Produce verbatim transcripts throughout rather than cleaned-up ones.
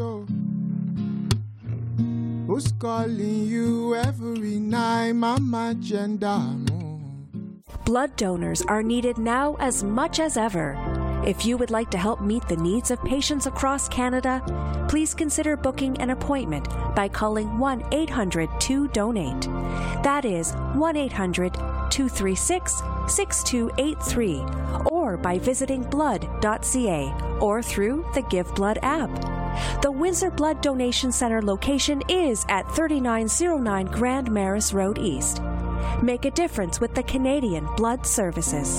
so. Who's calling you every night, Mama Agenda? Blood donors are needed now as much as ever. If you would like to help meet the needs of patients across Canada, please consider booking an appointment by calling one eight hundred two donate. That is one eight hundred two three six six two eight three, or by visiting blood dot c a or through the Give Blood app. The Windsor Blood Donation Center location is at thirty-nine oh nine Grand Maris Road East. Make a difference with the Canadian Blood Services.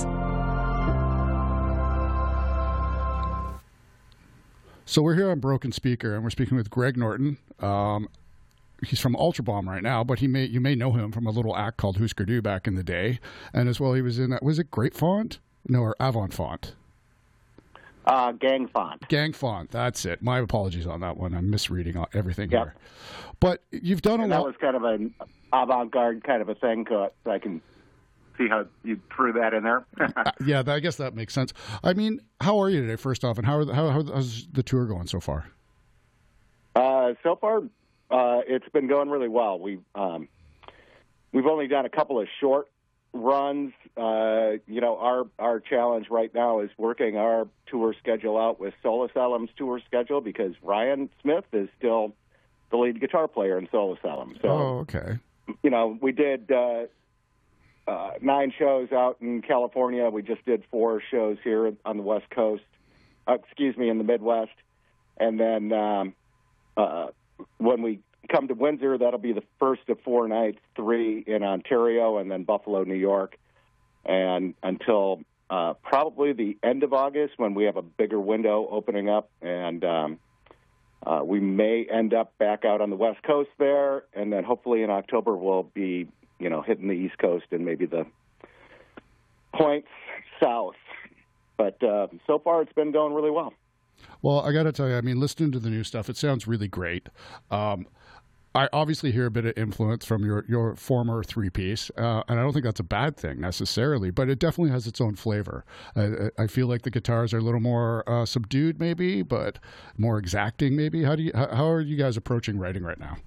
So we're here on Broken Speaker, and we're speaking with Greg Norton. Um, he's from Ultra Bomb right now, but he may you may know him from a little act called Husker Du back in the day, and as well he was in that. Was it Great Font? No, or Avant Font? Uh, Gang Font. Gang Font. That's it. My apologies on that one. I'm misreading everything yep. here. But you've done and a lot. lot. That was kind of an avant-garde kind of a thing. So I can see how you threw that in there. uh, yeah, I guess that makes sense. I mean, how are you today, first off, and how, are the, how how's the tour going so far? Uh, so far, uh, it's been going really well. We've um, we've only done a couple of short runs. Uh, you know, our our challenge right now is working our tour schedule out with Soul Asylum's tour schedule because Ryan Smith is still the lead guitar player in Soul Asylum. So, oh, okay. You know, we did uh, uh, nine shows out in California. We just did four shows here on the West Coast. Uh, excuse me, in the Midwest. And then um, uh, when we come to Windsor, that'll be the first of four nights, three in Ontario and then Buffalo, New York. And until uh, probably the end of August when we have a bigger window opening up. And um, uh, we may end up back out on the West Coast there. And then hopefully in October we'll be, you know, hitting the East Coast and maybe the points south. But uh, so far it's been going really well. Well, I got to tell you, I mean, listening to the new stuff, it sounds really great. Um, I obviously hear a bit of influence from your, your former three-piece, uh, and I don't think that's a bad thing necessarily, but it definitely has its own flavor. I, I feel like the guitars are a little more uh, subdued maybe, but more exacting maybe. How do you, how are you guys approaching writing right now?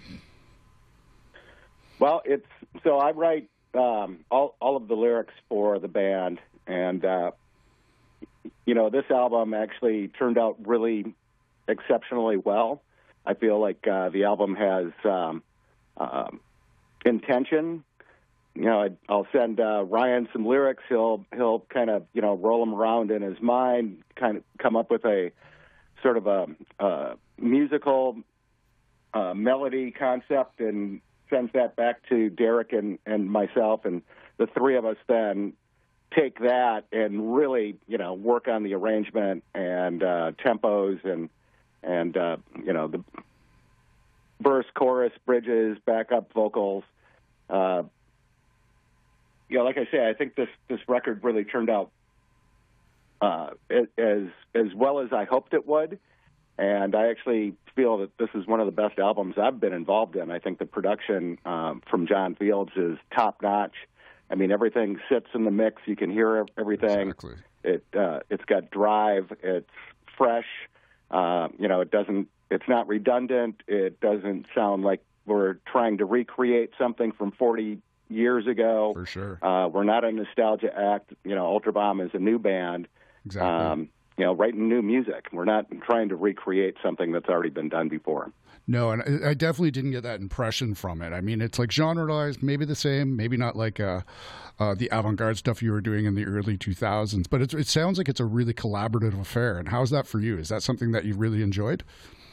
Well, it's so I write um, all, all of the lyrics for the band, and uh, you know, this album actually turned out really exceptionally well. I feel like uh, the album has um, uh, intention. You know, I, I'll send uh, Ryan some lyrics. He'll he'll kind of you know roll them around in his mind, kind of come up with a sort of a, a musical uh, melody concept, and sends that back to Derek and, and myself, and the three of us then take that and really, you know, work on the arrangement and uh, tempos and and uh, you know the verse, chorus, bridges, backup vocals. Uh, you know, like I say, I think this this record really turned out uh, as as well as I hoped it would, and I actually feel that this is one of the best albums I've been involved in. I think the production um, from John Fields is top notch. I mean, everything sits in the mix. You can hear everything. Exactly. It uh, it's got drive. It's fresh. Uh, you know, it doesn't. It's not redundant. It doesn't sound like we're trying to recreate something from forty years ago. For sure. Uh, we're not a nostalgia act. You know, Ultra Bomb is a new band. Exactly. Um, you know, writing new music. We're not trying to recreate something that's already been done before. No, and I definitely didn't get that impression from it. I mean, it's like genre-wise, maybe the same, maybe not like uh, uh, the avant-garde stuff you were doing in the early two thousands, but it, it sounds like it's a really collaborative affair. And how's that for you? Is that something that you really enjoyed?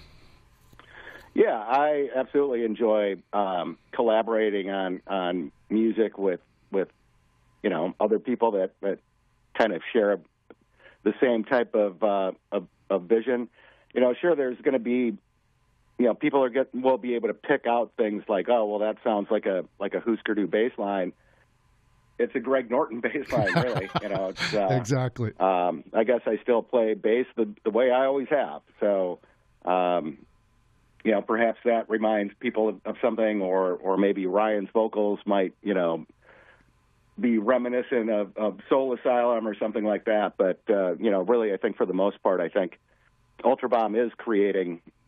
Yeah, I absolutely enjoy um, collaborating on, on music with, with, you know, other people that, that kind of share the same type of, uh, of, of vision. You know, sure, there's going to be, you know, people are get will be able to pick out things like, oh, well, that sounds like a like a Husker Du bass line. It's a Greg Norton bass line, really. You know, it's, uh, exactly. Um, I guess I still play bass the the way I always have. So, um, you know, perhaps that reminds people of, of something, or or maybe Ryan's vocals might, you know, be reminiscent of, of Soul Asylum or something like that. But uh, you know, really, I think for the most part, I think Ultra Bomb is creating,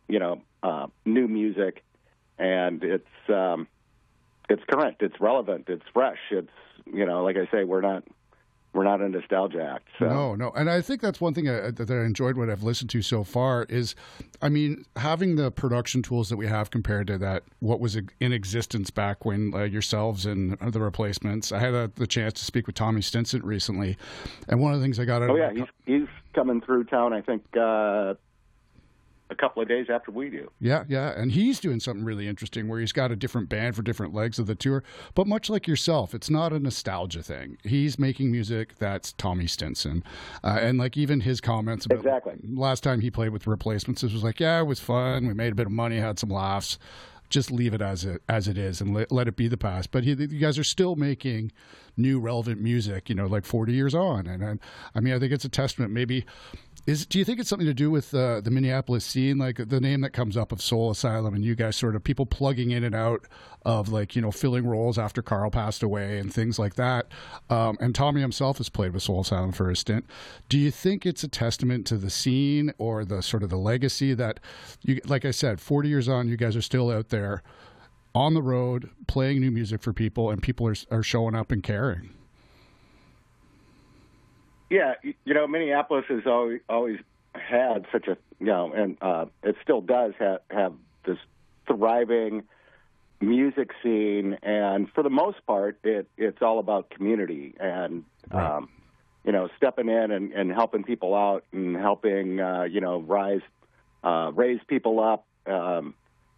you know, uh, new music, and it's um, it's current, it's relevant, it's fresh. It's, you know, like I say, we're not we're not a nostalgia act. So. No, no, and I think that's one thing I, that I enjoyed what I've listened to so far is, I mean, having the production tools that we have compared to that what was in existence back when uh, yourselves and the Replacements. I had a, the chance to speak with Tommy Stinson recently, and one of the things I got out oh of yeah, he's he's coming through town. I think. Uh, a couple of days after we do. Yeah, yeah. And he's doing something really interesting where he's got a different band for different legs of the tour. But much like yourself, it's not a nostalgia thing. He's making music that's Tommy Stinson. Uh, and like even his comments about exactly. last time he played with Replacements, it was like, yeah, it was fun. We made a bit of money, had some laughs. Just leave it as it as it is and let, let it be the past. But he, you guys are still making new relevant music, you know, like forty years on. And, and I mean, I think it's a testament. Maybe is do you think it's something to do with uh, the Minneapolis scene, like the name that comes up of Soul Asylum, and you guys sort of people plugging in and out of like you know filling roles after Carl passed away and things like that. Um, and Tommy himself has played with Soul Asylum for a stint. Do you think it's a testament to the scene or the sort of the legacy that you, like I said, forty years on, you guys are still out there on the road playing new music for people, and people are are showing up and caring? Yeah, you know, Minneapolis has always, always had such a, you know, and uh, it still does have, have this thriving music scene. And for the most part, it, it's all about community and, right. um, you know, stepping in and, and helping people out and helping, uh, you know, rise, uh, raise people up. Um,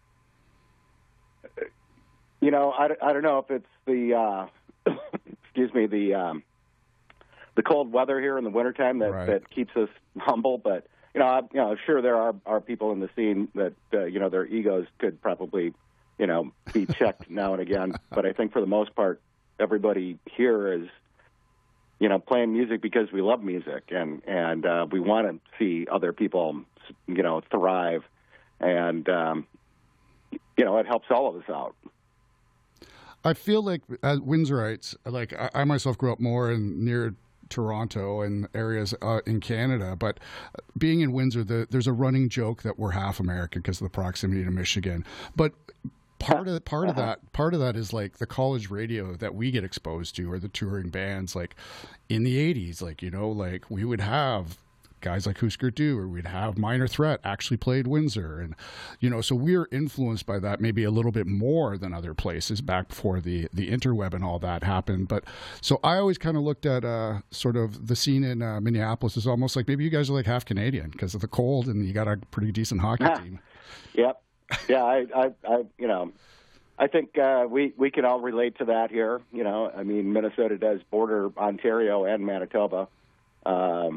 you know, I, I don't know if it's the, uh, excuse me, the, um, the cold weather here in the wintertime that, right. that keeps us humble. But, you know, I, you know, sure there are, are people in the scene that, uh, you know, their egos could probably, you know, be checked now and again. But I think for the most part, everybody here is, you know, playing music because we love music and, and uh, we want to see other people, you know, thrive. And, um, you know, it helps all of us out. I feel like as Windsorites, like I, I myself grew up more in near Toronto and areas uh, in Canada, but being in Windsor, the, there's a running joke that we're half American because of the proximity to Michigan. But part of part of that part of that is like the college radio that we get exposed to, or the touring bands. Like in the eighties, like you know, like we would have guys like Husker Du, or we'd have Minor Threat actually played Windsor, and you know, so we're influenced by that maybe a little bit more than other places back before the the interweb and all that happened. But so I always kind of looked at uh, sort of the scene in uh, Minneapolis as almost like maybe you guys are like half Canadian because of the cold, and you got a pretty decent hockey team. Yep, yeah, I, I, I, you know, I think uh, we we can all relate to that here. You know, I mean, Minnesota does border Ontario and Manitoba. Um,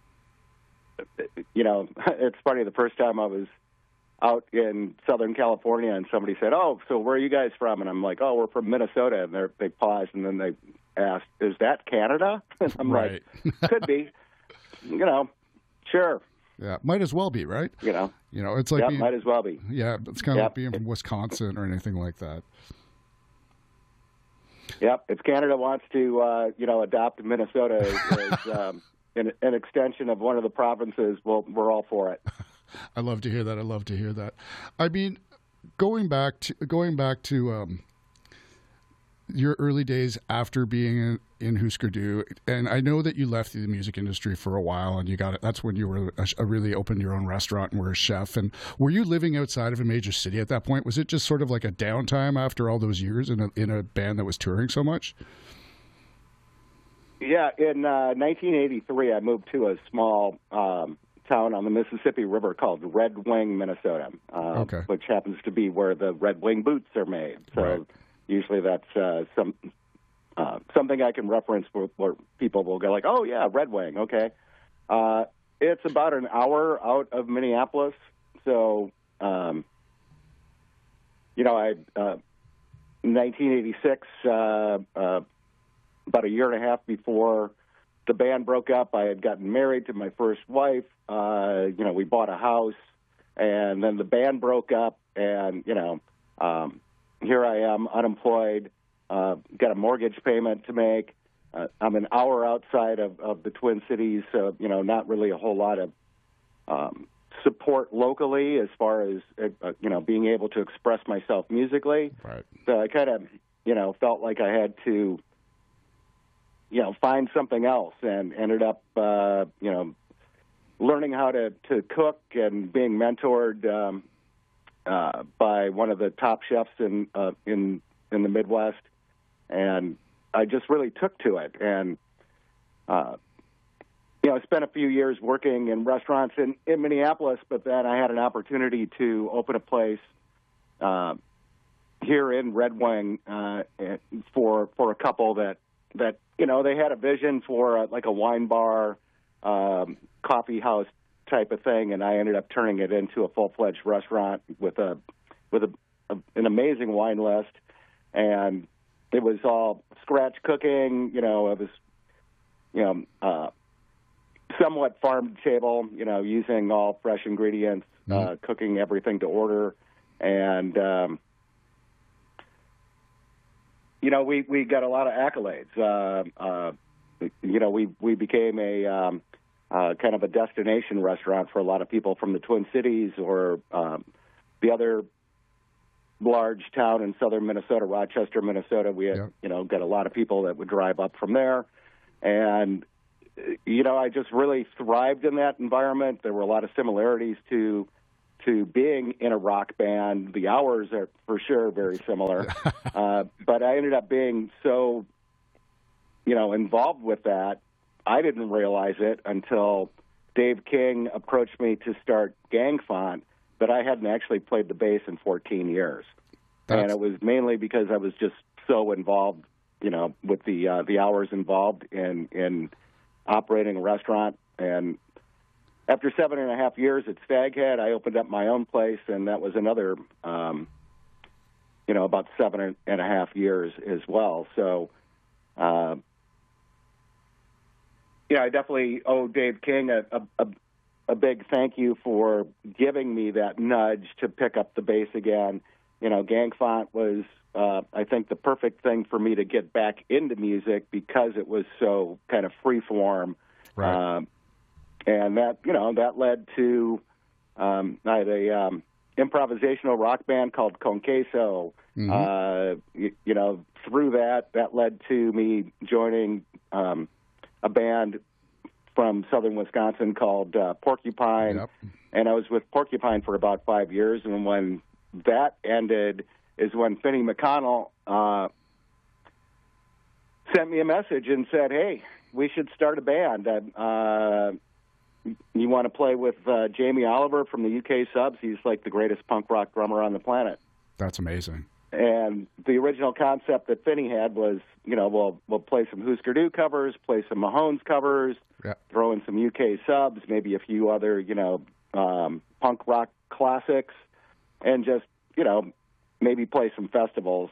You know, it's funny. The first time I was out in Southern California, and somebody said, "Oh, so where are you guys from?" And I'm like, "Oh, we're from Minnesota." And they they paused, and then they asked, "Is that Canada?" And I'm right. like, "Could be." You know, sure. Yeah, might as well be, right? You know, you know, it's like yeah, being, might as well be. Yeah, it's kind of yep. like being from Wisconsin or anything like that. Yep. If Canada wants to, uh, you know, adopt Minnesota as, as um, an, an extension of one of the provinces, well, we're all for it. I love to hear that. I love to hear that. I mean, going back to going back to um, your early days after being in, in Husker Du, and I know that you left the music industry for a while, and you got it. That's when you were a, a really opened your own restaurant and were a chef. And were you living outside of a major city at that point? Was it just sort of like a downtime after all those years in a in a band that was touring so much? Yeah, in uh, nineteen eighty-three, I moved to a small um, town on the Mississippi River called Red Wing, Minnesota, uh, okay. which happens to be where the Red Wing boots are made. So right. usually that's uh, some uh, something I can reference where, where people will go like, "Oh yeah, Red Wing, okay." Uh, it's about an hour out of Minneapolis, so um, you know, I uh, nineteen eighty-six. Uh, uh, About a year and a half before the band broke up, I had gotten married to my first wife. Uh, you know, we bought a house, and then the band broke up, and, you know, um, here I am, unemployed, uh, got a mortgage payment to make. Uh, I'm an hour outside of, of the Twin Cities, so, you know, not really a whole lot of um, support locally as far as uh, you know being able to express myself musically. Right. So I kind of you know felt like I had to you know find something else, and ended up uh, you know learning how to, to cook and being mentored um, uh, by one of the top chefs in uh, in in the Midwest, and I just really took to it. And uh, you know, I spent a few years working in restaurants in, in Minneapolis, but then I had an opportunity to open a place uh, here in Red Wing uh, for for a couple that that you know they had a vision for a, like a wine bar. Um, coffee house type of thing, and I ended up turning it into a full-fledged restaurant with a with a, a an amazing wine list, and it was all scratch cooking. You know, it was you know uh, somewhat farm to table. You know, using all fresh ingredients, mm-hmm. uh, cooking everything to order, and um, you know we we got a lot of accolades. Uh, uh, you know, we we became a um, uh, kind of a destination restaurant for a lot of people from the Twin Cities or um, the other large town in southern Minnesota, Rochester, Minnesota. We had, yeah. you know, got a lot of people that would drive up from there. And, you know, I just really thrived in that environment. There were a lot of similarities to to being in a rock band. The hours are for sure very similar. uh, but I ended up being so, you know, involved with that. I didn't realize it until Dave King approached me to start Gang Font, but I hadn't actually played the bass in fourteen years. That's... And it was mainly because I was just so involved, you know, with the uh, the hours involved in, in operating a restaurant. And after seven and a half years at Staghead, I opened up my own place, and that was another, um, you know, about seven and a half years as well. So, uh, yeah, I definitely owe Dave King a, a, a big thank you for giving me that nudge to pick up the bass again. You know, Gang Font was, uh, I think, the perfect thing for me to get back into music because it was so kind of free form. Right. Um, and that, you know, that led to, um, I had a um, improvisational rock band called Con Queso. Mm-hmm. Uh, you, you know, through that, that led to me joining um, a band from southern Wisconsin called uh, Porcupine. Yep. And I was with Porcupine for about five years. And when that ended is when Finney McConnell uh, sent me a message and said, hey, we should start a band. Uh, you want to play with uh, Jamie Oliver from the U K Subs? He's like the greatest punk rock drummer on the planet. That's amazing. And the original concept that Finney had was, you know, we'll, we'll play some Husker Du covers, play some Mahones covers, yeah. throw in some U K Subs, maybe a few other, you know, um, punk rock classics, and just, you know, maybe play some festivals.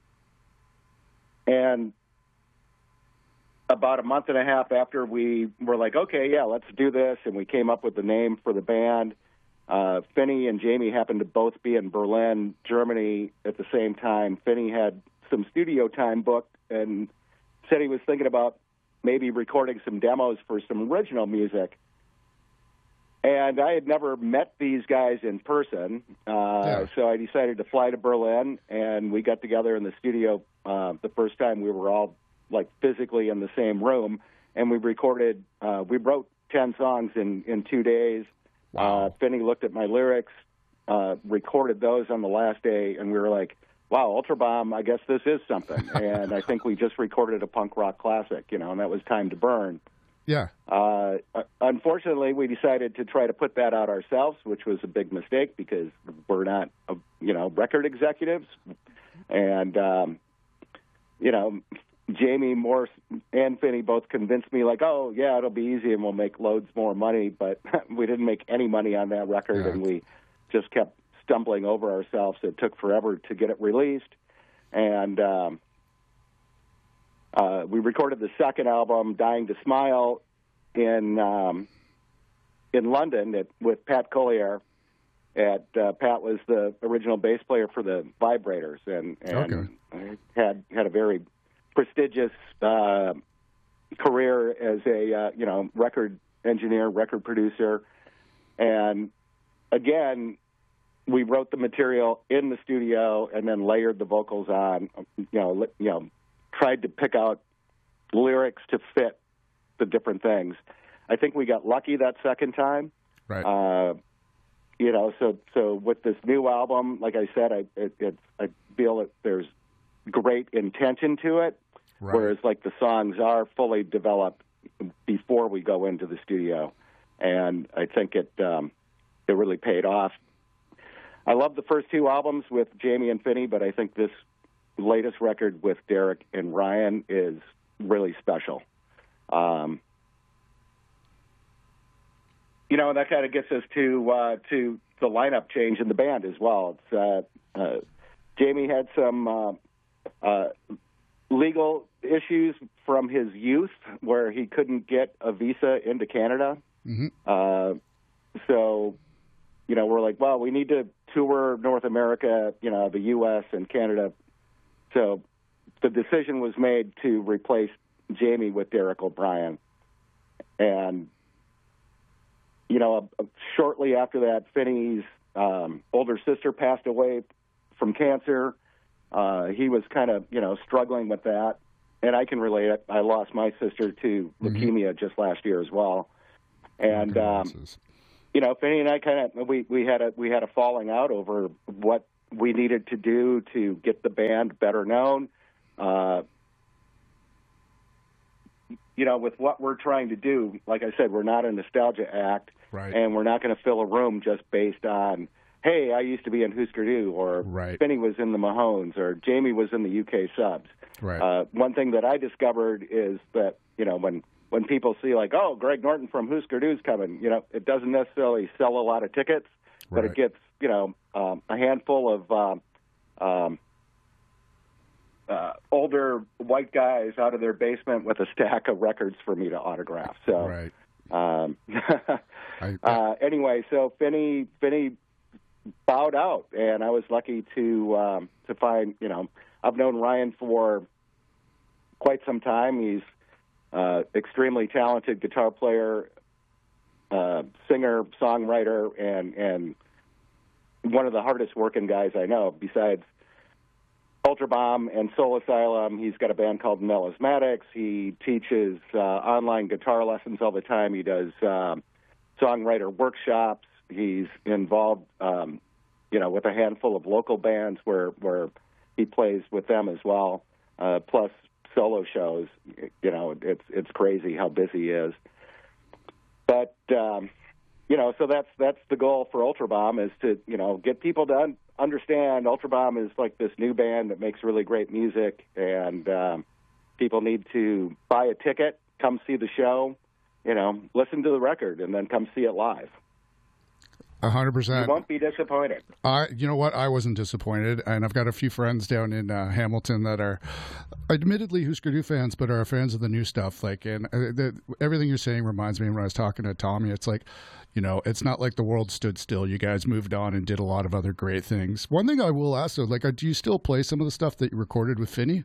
And about a month and a half after we were like, okay, yeah, let's do this, and we came up with the name for the band, uh, Finney and Jamie happened to both be in Berlin, Germany at the same time. Finney had some studio time booked and said he was thinking about maybe recording some demos for some original music. And I had never met these guys in person, uh, yeah. so I decided to fly to Berlin, and we got together in the studio uh, the first time we were all, like, physically in the same room, and we recorded, uh, we wrote ten songs in, in two days. Wow. Uh, Finney looked at my lyrics, uh, recorded those on the last day, and we were like, wow, Ultra Bomb, I guess this is something. And I think we just recorded a punk rock classic, you know, and that was Time to Burn. Yeah. Uh, unfortunately, we decided to try to put that out ourselves, which was a big mistake because we're not, uh, you know, record executives. And, um, you know, Jamie Morse and Finney both convinced me, like, oh, yeah, it'll be easy and we'll make loads more money. But we didn't make any money on that record, yeah. and we just kept stumbling over ourselves. It took forever to get it released. And um, uh, we recorded the second album, Dying to Smile, in um, in London at, with Pat Collier. At uh, Pat was the original bass player for the Vibrators, and, and okay. had had a very prestigious uh, career as a uh, you know record engineer, record producer, and again, we wrote the material in the studio and then layered the vocals on. You know, you know, tried to pick out lyrics to fit the different things. I think we got lucky that second time. Right. Uh, you know, so so with this new album, like I said, I it, it, I feel that there's great intention to it, right. Whereas like the songs are fully developed before we go into the studio, and I think it um, it really paid off. I love the first two albums with Jamie and Finney, but I think this latest record with Derek and Ryan is really special. Um, you know, and that kind of gets us to uh, to the lineup change in the band as well. It's, uh, uh, Jamie had some uh, uh, legal issues from his youth where he couldn't get a visa into Canada. Mm-hmm. Uh, so, you know, we're like, well, we need to tour North America, you know, the U S and Canada. So the decision was made to replace Jamie with Derek O'Brien. And, you know, shortly after that, Finney's um, older sister passed away from cancer. Uh, he was kind of, you know, struggling with that. And I can relate it. I lost my sister to leukemia mm-hmm. just last year as well. And, um, you know, Finney and I kind of, we, we had a, we had a falling out over what we needed to do to get the band better known. Uh, you know, with what we're trying to do, like I said, we're not a nostalgia act, right. And we're not going to fill a room just based on, hey, I used to be in Husker Du, or right. Finney was in the Mahones, or Jamie was in the U K Subs. Right. Uh, one thing that I discovered is that, you know, when, when people see like, oh, Greg Norton from Husker Du's coming, you know, it doesn't necessarily sell a lot of tickets, but right. it gets, you know, um, a handful of um, um, uh, older white guys out of their basement with a stack of records for me to autograph. So, right. um, I, uh, anyway, so Finney, Finney bowed out, and I was lucky to um, to find, you know, I've known Ryan for quite some time. He's uh, extremely talented guitar player, uh, singer, songwriter, and and one of the hardest working guys I know. Besides Ultrabomb and Soul Asylum, he's got a band called Melismatics. He teaches uh, online guitar lessons all the time. He does um, songwriter workshops. He's involved, um, you know, with a handful of local bands where where he plays with them as well. Uh, plus solo shows. You know, it's it's crazy how busy he is. But um, you know, so that's that's the goal for Ultrabomb, is to, you know, get people to un- understand Ultrabomb is like this new band that makes really great music, and um, people need to buy a ticket, come see the show, you know, listen to the record, and then come see it live. A hundred percent. You won't be disappointed. I, you know what? I wasn't disappointed, and I've got a few friends down in uh, Hamilton that are, admittedly, Husker Du fans, but are fans of the new stuff. Like, and uh, the, everything you're saying reminds me when I was talking to Tommy. It's like, you know, it's not like the world stood still. You guys moved on and did a lot of other great things. One thing I will ask though, like, uh, do you still play some of the stuff that you recorded with Finney?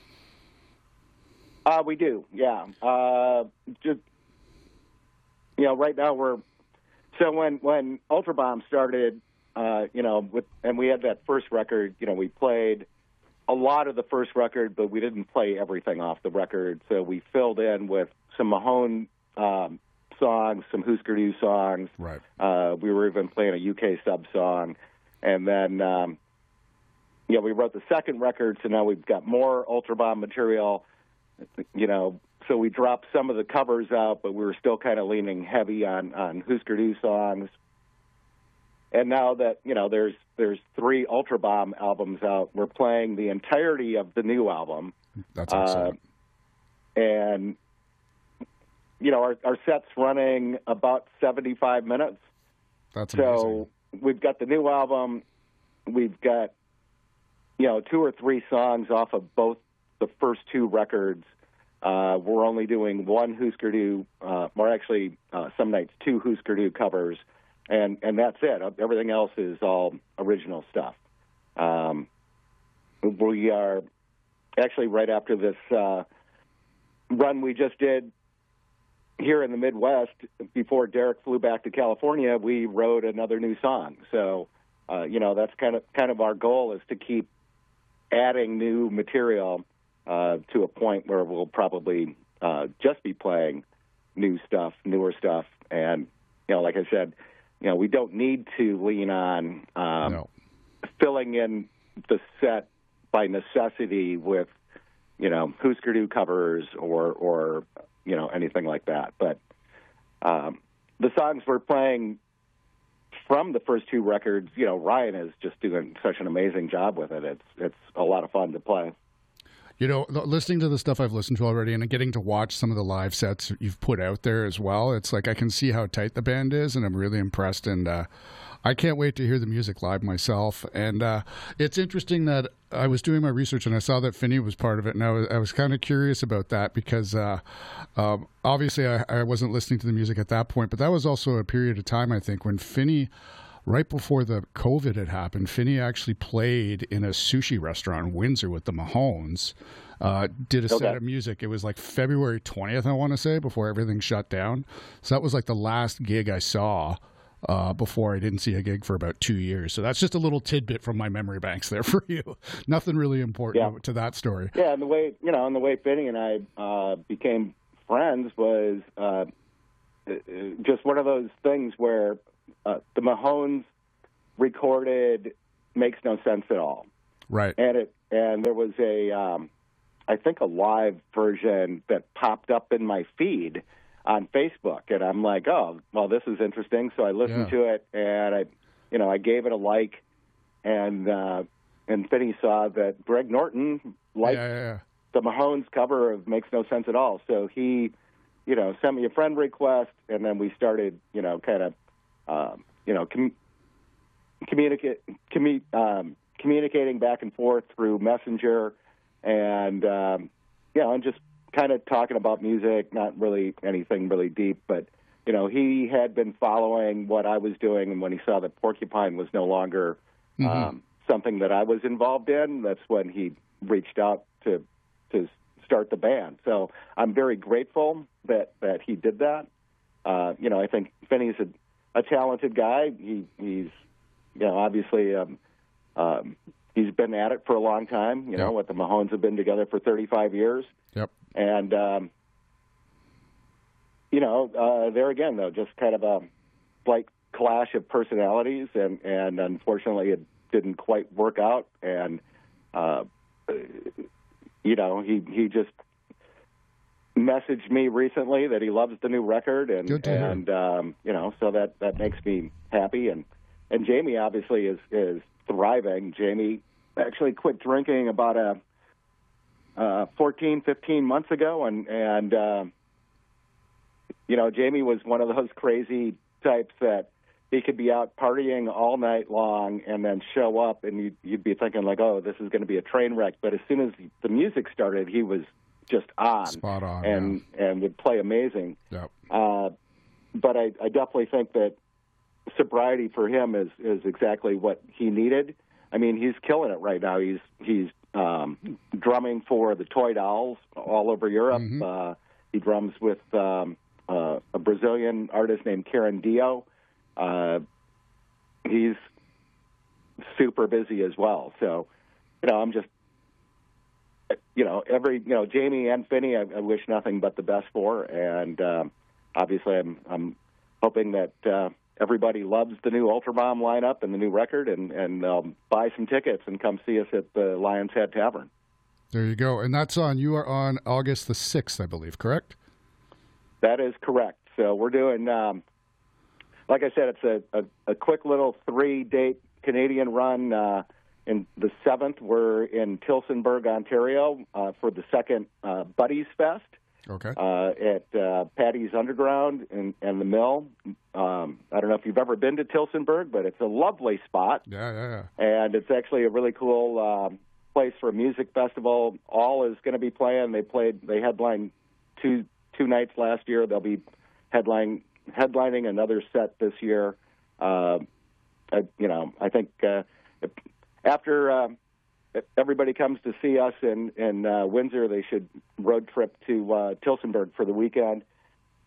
Uh, we do, yeah. Uh, just, you know, right now we're. So when, when Ultrabomb started, uh, you know, with, and we had that first record, you know, we played a lot of the first record, but we didn't play everything off the record. So we filled in with some Mahone um, songs, some Husker Du songs. Right. Uh, we were even playing a U K sub song. And then, um, you know, we wrote the second record, so now we've got more Ultrabomb material, you know. So we dropped some of the covers out, but we were still kind of leaning heavy on, on Husker Du songs. And now that, you know, there's there's three Ultrabomb albums out, we're playing the entirety of the new album. That's awesome. Uh, and, you know, our, our set's running about seventy-five minutes. That's amazing. So we've got the new album. We've got, you know, two or three songs off of both the first two records. Uh, we're only doing one Husker Du, uh, or actually uh, some nights two Husker Du covers, and, and that's it. Everything else is all original stuff. Um, we are actually right after this uh, run we just did, here in the Midwest, before Derek flew back to California, we wrote another new song. So, uh, you know, that's kind of kind of our goal, is to keep adding new material uh, to a point where we'll probably uh, just be playing new stuff, newer stuff. And, you know, like I said, you know, we don't need to lean on um, No. filling in the set by necessity with, you know, Husker Du covers or, or you know, anything like that. But um, the songs we're playing from the first two records, you know, Ryan is just doing such an amazing job with it. It's it's a lot of fun to play. You know, listening to the stuff I've listened to already and getting to watch some of the live sets you've put out there as well, it's like I can see how tight the band is, and I'm really impressed. And uh, I can't wait to hear the music live myself. And uh, it's interesting that I was doing my research and I saw that Finney was part of it, and I was, I was kind of curious about that because uh, um, obviously I, I wasn't listening to the music at that point, but that was also a period of time, I think, when Finney, right before the COVID had happened, Finney actually played in a sushi restaurant in Windsor with the Mahones, uh, did a Okay. set of music. It was like February twentieth, I want to say, before everything shut down. So that was like the last gig I saw uh, before I didn't see a gig for about two years. So that's just a little tidbit from my memory banks there for you. Nothing really important Yeah. to that story. Yeah, and the way, you know, and the way Finney and I uh, became friends was uh, just one of those things where uh, the Mahones recorded Makes No Sense at All. Right. And it and there was a, um, I think a live version that popped up in my feed on Facebook, and I'm like, oh, well, this is interesting. So I listened Yeah. to it, and I, you know, I gave it a like, and uh, and Finney saw that Greg Norton liked Yeah, yeah, yeah. the Mahones cover of Makes No Sense at All. So he, you know, sent me a friend request, and then we started, you know, kind of, um, you know, com- communicate, commu- um, communicating back and forth through Messenger, and um, you know, and just kind of talking about music, not really anything really deep, but you know, he had been following what I was doing, and when he saw that Porcupine was no longer Mm-hmm. um, something that I was involved in, that's when he reached out to to start the band. So I'm very grateful that that he did that. Uh, you know, I think Finney's a, a talented guy. He, he's, you know, obviously um, um, he's been at it for a long time. You know, Yep. what the Mahones have been together for thirty-five years. Yep. And, um, you know, uh, there again, though, just kind of a slight clash of personalities, and, and unfortunately it didn't quite work out. And, uh, you know, he, he just messaged me recently that he loves the new record, and, Good to hear. and um, you know, so that, that makes me happy. And, and Jamie obviously is, is thriving. Jamie actually quit drinking about a, uh, fourteen, fifteen months ago. And, and, uh, you know, Jamie was one of those crazy types that he could be out partying all night long and then show up, and you'd, you'd be thinking like, oh, this is going to be a train wreck. But as soon as the music started, he was just on, Spot on, and and would play amazing. Yep. Uh, but I, I definitely think that sobriety for him is, is exactly what he needed. I mean, he's killing it right now. He's he's um, drumming for the Toy Dolls all over Europe. Mm-hmm. Uh, he drums with um, uh, a Brazilian artist named Karen Dio. Uh, he's super busy as well. So, you know, I'm just, you know, every, you know, Jamie and Finney, I, I wish nothing but the best for. And um, obviously I'm, I'm hoping that uh, everybody loves the new Ultrabomb lineup and the new record, and, and um, buy some tickets and come see us at the Lion's Head Tavern. There you go. And that's on, you are on August the sixth, I believe, correct? That is correct. So we're doing, um, like I said, it's a, a, a quick little three-date Canadian run. Uh, in the seventh, we're in Tillsonburg, Ontario, uh, for the second uh, Buddies Fest Okay. uh, at uh, Patty's Underground and, and the Mill. Um, I don't know if you've ever been to Tillsonburg, but it's a lovely spot, Yeah, yeah, yeah. and it's actually a really cool um, place for a music festival. All is going to be playing. They played, they headlined two two nights last year. They'll be headline headlining another set this year. Uh, I, you know, I think uh, if, after uh, if everybody comes to see us in in uh, Windsor, they should road trip to uh, Tillsonburg for the weekend.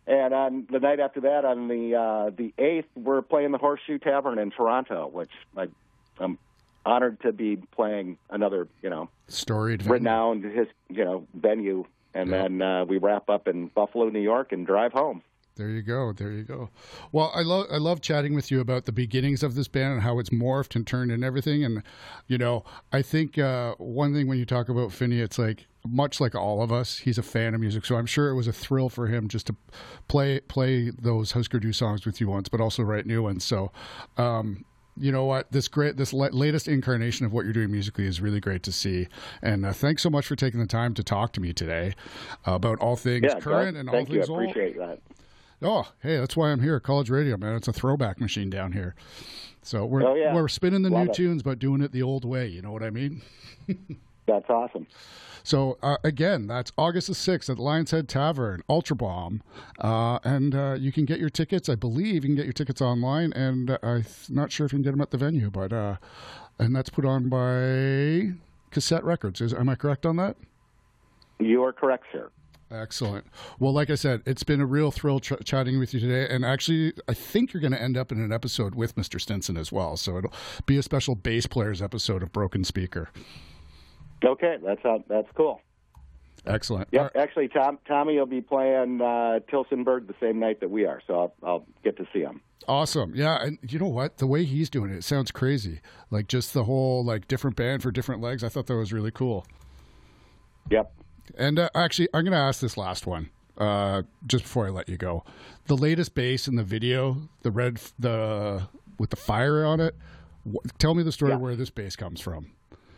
And on the night after that, on the uh, the eighth, we're playing the Horseshoe Tavern in Toronto, which I, I'm honored to be playing another, you know, storied, venue. renowned, his, you know, venue. And yeah. then uh, we wrap up in Buffalo, New York, and drive home. There you go. There you go. Well, I love I love chatting with you about the beginnings of this band and how it's morphed and turned and everything. And, you know, I think uh, one thing when you talk about Finney, it's like, much like all of us, he's a fan of music. So I'm sure it was a thrill for him just to play play those Husker Du songs with you once, but also write new ones. So, um, you know what? This great, this latest incarnation of what you're doing musically is really great to see. And uh, thanks so much for taking the time to talk to me today uh, about all things yeah, current God, and all thank things you. I appreciate old. that. Oh, hey, that's why I'm here at College Radio, man. It's a throwback machine down here. So we're oh, yeah. we're spinning the Love new it. tunes, but doing it the old way. You know what I mean? That's awesome. So, uh, again, that's August the sixth at Lion's Head Tavern, Ultra Bomb. Uh, and uh, you can get your tickets, I believe you can get your tickets online. And uh, I'm not sure if you can get them at the venue. but uh, And that's put on by Cassette Records. Is, am I correct on that? You are correct, sir. Excellent. Well, like I said, it's been a real thrill ch- chatting with you today. And actually, I think you're going to end up in an episode with Mister Stinson as well. So it'll be a special bass players episode of Broken Speaker. Okay, that's uh, that's cool. Excellent. Yep, right. Actually, Tom, Tommy will be playing uh, Tilsonburg the same night that we are, so I'll, I'll get to see him. Awesome. Yeah, and you know what? The way he's doing it, it sounds crazy. Like just the whole like different band for different legs. I thought that was really cool. Yep. And uh, actually, I'm going to ask this last one uh, just before I let you go. The latest bass in the video, the red, the with the fire on it. Wh- tell me the story yeah. where this bass comes from.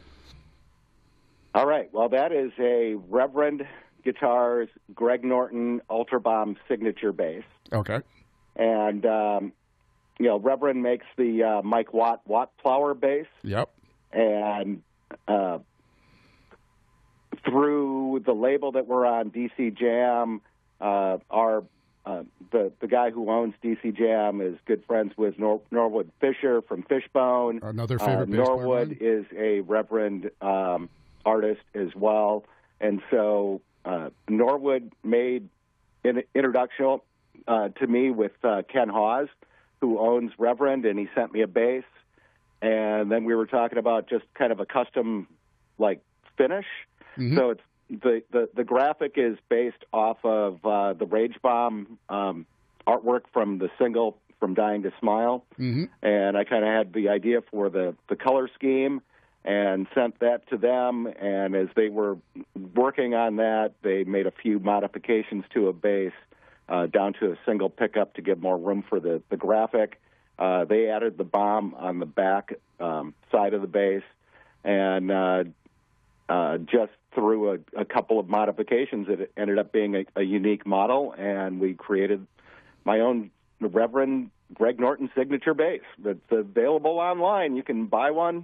All right. Well, that is a Reverend Guitars Greg Norton Ultra Bomb signature bass. Okay. And, um, you know, Reverend makes the uh, Mike Watt Watt Flower bass. Yep. And uh, through the label that we're on, D C Jam, uh, our uh, the the guy who owns D C Jam is good friends with Nor- Norwood Fisher from Fishbone. Another favorite uh, bass Norwood player, is a Reverend um, artist as well, and so uh, Norwood made an introduction uh, to me with uh, Ken Hawes, who owns Reverend, and he sent me a bass, and then we were talking about just kind of a custom like finish. Mm-hmm. So it's the, the the graphic is based off of uh, the Rage Bomb um, artwork from the single From Dying to Smile, mm-hmm. and I kind of had the idea for the the color scheme. And sent that to them, and as they were working on that, they made a few modifications to a bass uh, down to a single pickup to give more room for the, the graphic. Uh, they added the bomb on the back um, side of the bass, and uh, uh, just through a, a couple of modifications, it ended up being a, a unique model, and we created my own Reverend Greg Norton signature bass that's available online. You can buy one,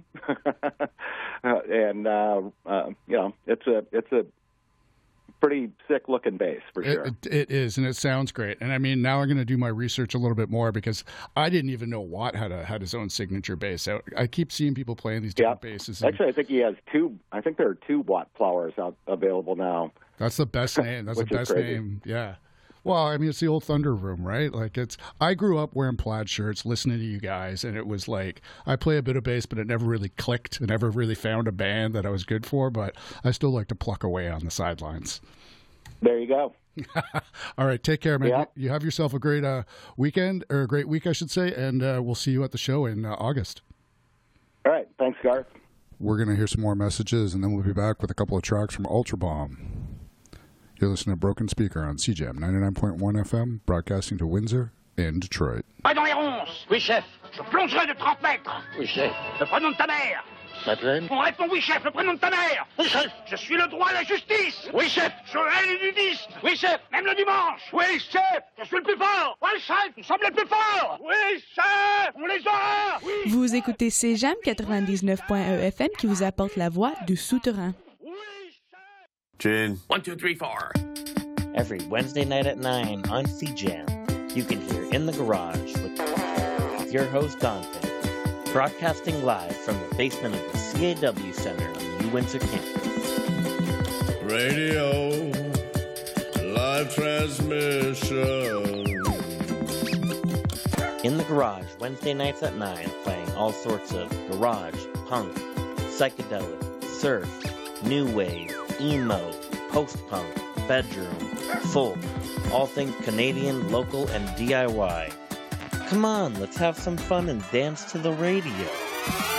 and uh, uh, you know it's a it's a pretty sick looking bass for sure. It, it is, and it sounds great. And I mean, now I'm going to do my research a little bit more because I didn't even know Watt had a, had his own signature bass. I, I keep seeing people playing these different yeah. basses. And actually, I think he has two. I think there are two Watt Flowers out available now. That's the best name. That's the best name. Yeah. Well, I mean, it's the old Thunder Room, right? Like it's, I grew up wearing plaid shirts, listening to you guys, and it was like, I play a bit of bass, but it never really clicked. I never really found a band that I was good for, but I still like to pluck away on the sidelines. There you go. All right. Take care, man. Yeah. You, you have yourself a great uh, weekend, or a great week, I should say, and uh, we'll see you at the show in uh, August. All right. Thanks, Garth. We're going to hear some more messages, and then we'll be back with a couple of tracks from Ultra Bomb. You're listening to Broken Speaker on C J M ninety-nine point one F M, broadcasting to Windsor and Detroit. Pas dans les ronces. Oui, chef. Je plongerai de trente mètres. Oui, chef. Le prénom de ta mère. Madeleine. On répond oui, chef. Le prénom de ta mère. Oui, chef. Je suis le droit et la justice. Oui, chef. Je hais les nudistes. Oui, chef. Même le dimanche. Oui, chef. Je suis le plus fort. Oui, chef. Nous sommes les plus forts. Oui, chef. On les aura. Oui. Vous écoutez C J A M quatre-vingt-dix-neuf point un F M qui vous apporte la voix du souterrain. Oui, chef. Gin. One, two, three, four. Every Wednesday night at nine on C J A M, you can hear In the Garage with, with your host Dante, broadcasting live from the basement of the C A W Center on the New Windsor campus. Radio, live transmission. In the Garage, Wednesday nights at nine, playing all sorts of garage, punk, psychedelic, surf, new wave, emo, post-punk, bedroom, folk, all things Canadian, local, and D I Y. Come on, let's have some fun and dance to the radio.